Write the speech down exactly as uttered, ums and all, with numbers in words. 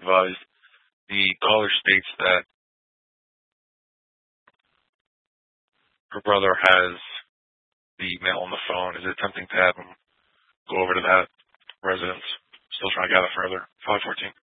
advised. The caller states that her brother has the male on the phone, is attempting to have him go over to that residence. Still trying to gather further. five fourteen.